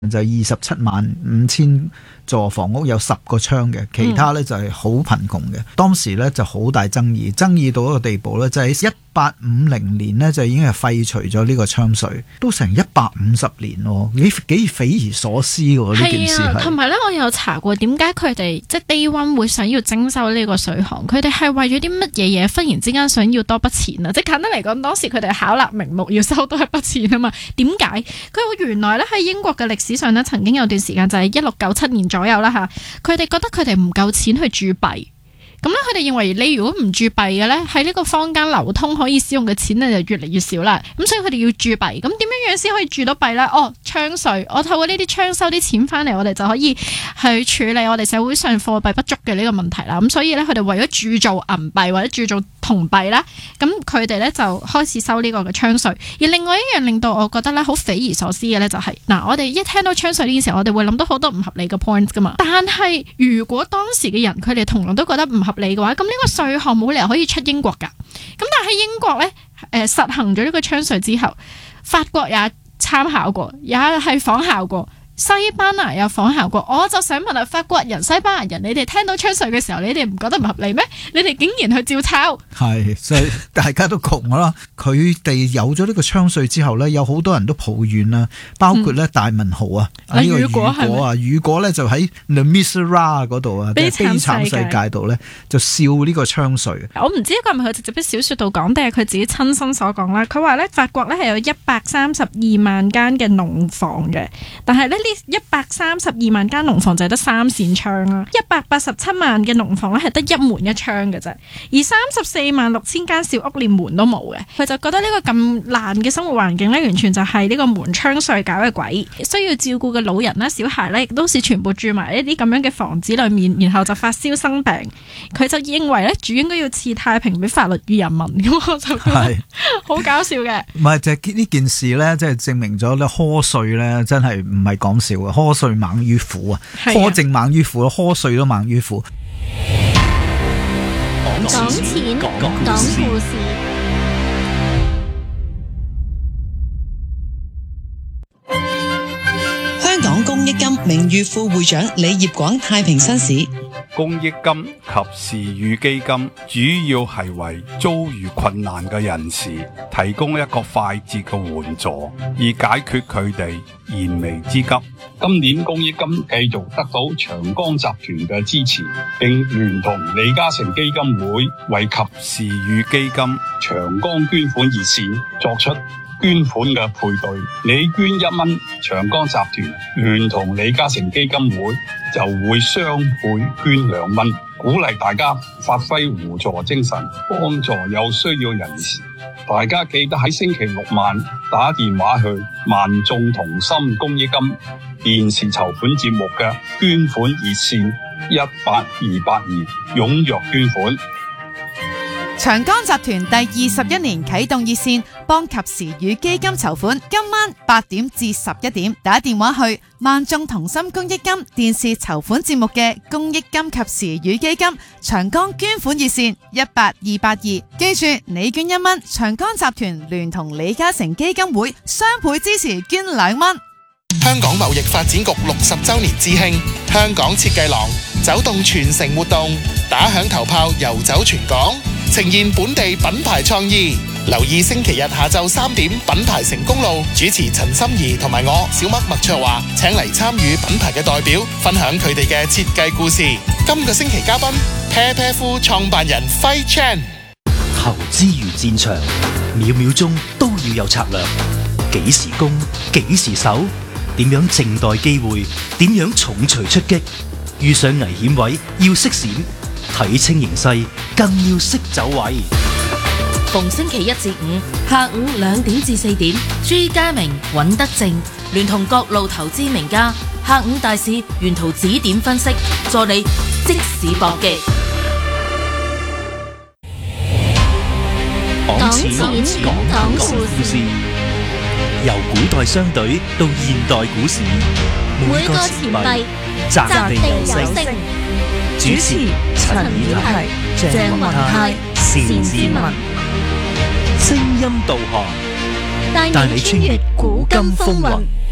就275000座房屋有10個窗嘅，其他呢就係好貧窮嘅。當時呢就好大爭議到一個地步呢，就喺1850年呢就已經係廢除咗呢個窗稅，都成150年喎，幾匪夷所思喎呢件事係。 同埋呢，我有查過點解佢哋即係 Day One 會想要徵收呢個稅項，佢哋係為咗啲乜嘢嘢？忽然之間想要多筆錢啊！即係簡單嚟講，當時佢哋巧立名目要收多一筆錢啊嘛。點解？佢原來呢喺英國嘅歷史上呢，曾經有段時間就係1697年左右啦嚇，佢哋覺得佢哋唔夠錢去鑄幣。咁咧，佢哋認為你如果唔鑄幣嘅咧，喺呢個坊間流通可以使用嘅錢咧就越嚟越少啦。咁所以佢哋要鑄幣。咁點樣先可以鑄到幣咧？槍稅，我透過呢啲槍收啲錢翻嚟，我哋就可以去處理我哋社會上貨幣不足嘅呢個問題啦。咁所以咧，佢哋為咗鑄造銀幣或者鑄造銅幣啦，咁佢哋咧就開始收呢個嘅槍稅。而另外一樣令到我覺得咧好匪夷所思嘅咧就係，我哋一聽到槍稅呢件事，我哋會諗到好多唔合理嘅 point 噶嘛。但係如果當時嘅人佢哋同樣都覺得唔合理嘅話，咁呢個稅項冇理由可以出英國噶。咁但係英國咧，實行咗呢個槍稅之後，法國也參考過，也係仿效過。西班牙有仿效過，我就想問下法國人、西班牙人，你哋聽到槍稅嘅時候，你哋唔覺得唔合理咩？你哋竟然去照抄， 係，所以大家都窮啦。佢哋有咗呢個槍稅之後呢，有好多人都抱怨啦，包括咧大文豪啊，呢個雨果呢就喺 Les Miserables 嗰度啊，悲慘世界度呢，就笑呢個槍稅。 我唔知係咪佢直接喺小說度講，定係佢自己親身所講啦。佢話呢，法國呢係有132萬間嘅農房嘅，但係呢132萬間農房就係得3扇窗啦，187萬嘅農房咧係得一門一窗嘅啫，而346000間小屋連門都冇嘅。佢就覺得呢個咁爛嘅生活環境咧，完全就係呢個門窗稅搞嘅鬼。需要照顧嘅老人啦、小孩咧，亦都是全部住埋一啲咁樣嘅房子裏面，然後就發燒生病。佢就認為咧，主應該要賜太平俾法律與人民。咁我就覺得好搞笑嘅。 唔係就係呢件事咧，即係證明咗咧苛稅咧，真係唔係講笑嘅。苛稅猛於虎啊，苛政猛於虎，苛稅都猛於虎。 講錢，講故事。 香港公益金名譽副會長李業廣太平紳士。 公益金及時雨基金主要係為遭遇困難嘅人士提供一個快捷嘅援助，以解決佢哋燃眉之急。 今年公益金繼續得到長江集團嘅支持，並聯同李嘉誠基金會為及時雨基金長江捐款熱線作出捐款嘅配對，你捐1蚊，長江集團聯同李嘉誠基金會就會雙倍捐2蚊，鼓勵大家發揮互助精神，幫助有需要人士。大家記得喺星期6晚打電話去萬眾同心公益金電視籌款節目嘅捐款熱線18282，踴躍捐款。 長江集團第21年啟動熱線，幫及時雨基金籌款。今晚8點至11點，打電話去萬眾同心公益金電視籌款節目嘅公益金及時雨基金長江捐款熱線18282。記住，你捐1蚊，長江集團聯同李嘉誠基金會雙倍支持捐2蚊。 香港貿易發展局60週年致慶，香港設計廊走動全城活動，打響頭炮遊走全港，呈現本地品牌創意。留意星期日下晝3點，品牌成功路，主持陳心怡同埋我小麥麥卓華，請嚟參與品牌嘅代表，分享佢哋嘅設計故事。今個星期嘉賓 Pair Pair 夫創辦人輝 Chan。 投資如戰場，秒秒鐘都要有策略，幾時攻，幾時守，點樣靜待機會，點樣重錘出擊，遇上危險位要識閃，睇清形勢更要識走位。 逢星期1至5下午2點至4點，朱家明、尹德正聯同各路投資名家，下午大市沿途指點分析，助你即時搏擊。 講錢，講故事，由古代商隊到現代股市， 每個錢幣擲地有聲。主持陳曉奭、鄭雲泰、單志文， 聲音導航，帶你穿越古今風雲。